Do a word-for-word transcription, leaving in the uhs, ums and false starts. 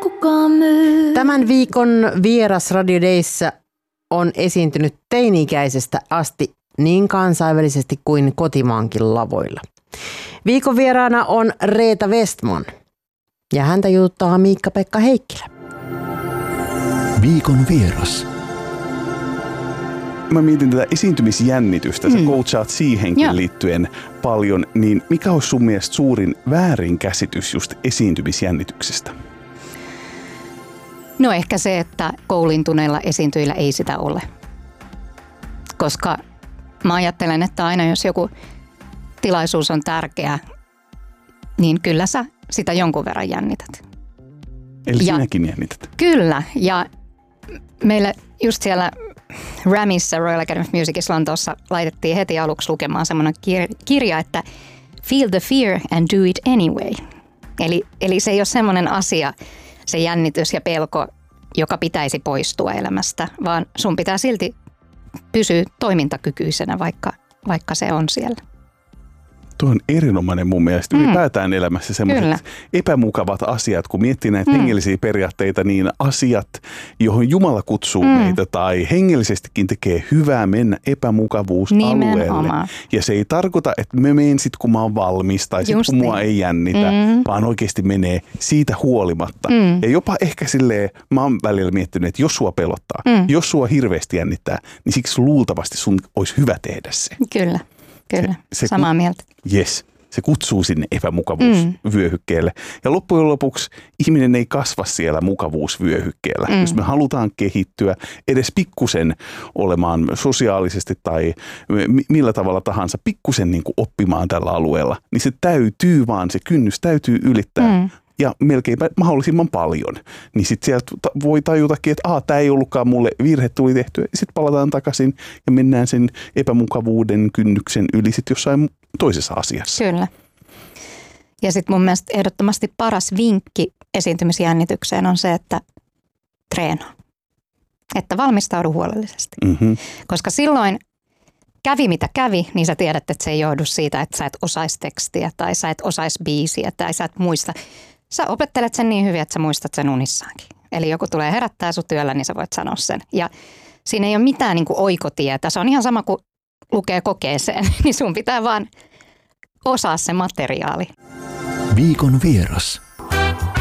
kukaan myy. Tämän viikon vieras Radio Dayssä on esiintynyt teini-ikäisestä asti niin kansainvälisesti kuin kotimaankin lavoilla. Viikon vieraana on Reetta Westman ja häntä jututtaa Miikka-Pekka Heikkilä. Viikon vieras. Mä mietin tätä esiintymisjännitystä, sä mm. coachaat siihenkin Joo. liittyen paljon, niin mikä olisi sun mielestä suurin väärinkäsitys just esiintymisjännityksestä? No ehkä se, että koulintuneilla esiintyjillä ei sitä ole. Koska mä ajattelen, että aina jos joku tilaisuus on tärkeä, niin kyllä sä sitä jonkun verran jännität. Eli ja, sinäkin jännität? Kyllä, ja meillä just siellä RAMissa, Royal Academy of Musicissa Lontoossa, laitettiin heti aluksi lukemaan semmoinen kirja, että feel the fear and do it anyway. Eli, eli se ei ole semmoinen asia, se jännitys ja pelko, joka pitäisi poistua elämästä, vaan sun pitää silti pysyä toimintakykyisenä, vaikka, vaikka se on siellä. Tuo on erinomainen mun mielestä. Mm. Ylipäätään elämässä sellaiset epämukavat asiat, kun miettii näitä mm. hengellisiä periaatteita, niin asiat, johon Jumala kutsuu mm. meitä tai hengellisestikin tekee hyvää mennä epämukavuusalueelle. Nimenomaan. Ja se ei tarkoita, että me menen sit kun mä oon valmis tai sit Just kun mua niin. ei jännitä, mm. vaan oikeasti menee siitä huolimatta. Mm. Ja jopa ehkä silleen, mä oon välillä miettinyt, että jos sua pelottaa, mm. jos sua hirveästi jännittää, niin siksi luultavasti sun olisi hyvä tehdä se. Kyllä. Kyllä, se, se samaa ku- mieltä. Yes, se kutsuu sinne epämukavuusvyöhykkeelle. Mm. Ja loppujen lopuksi ihminen ei kasva siellä mukavuusvyöhykkeellä. Mm. Jos me halutaan kehittyä edes pikkusen olemaan sosiaalisesti tai millä tavalla tahansa pikkusen niin kuin oppimaan tällä alueella, niin se täytyy vaan, se kynnys täytyy ylittää. Mm. Ja melkeinpä mahdollisimman paljon. Niin sitten sieltä voi tajutakin, että aah, tämä ei ollutkaan mulle, virhe tuli tehtyä. Sitten palataan takaisin ja mennään sen epämukavuuden kynnyksen yli sitten jossain toisessa asiassa. Kyllä. Ja sitten mun mielestä ehdottomasti paras vinkki esiintymisjännitykseen on se, että treenaa. Että valmistaudu huolellisesti. Mm-hmm. Koska silloin kävi mitä kävi, niin sä tiedät, että se ei johdu siitä, että sä et osaisi tekstiä tai sä et osaisi biisiä tai sä et muista. Sä opettelet sen niin hyvin, että sä muistat sen unissaankin. Eli joku tulee herättää sut yöllä, niin sä voit sanoa sen. Ja siinä ei ole mitään niin kuin oikotietä. Se on ihan sama kuin lukee kokeeseen, niin sun pitää vaan osaa se materiaali. Viikon vieras.